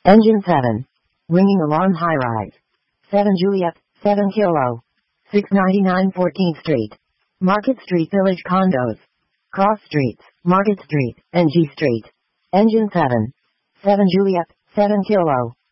Engine 7. Ringing alarm high-rise. 7 Juliet, 7 Kilo. 699 14th Street. Market Street Village Condos. Cross Streets, Market Street, and G Street. Engine 7. 7 Juliet, 7 Kilo.